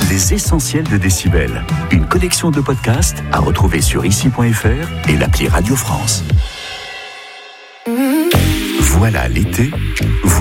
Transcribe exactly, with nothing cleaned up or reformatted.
Les essentiels de Décibel. Une collection de podcasts à retrouver sur ici point f r et l'appli Radio France. Voilà l'été.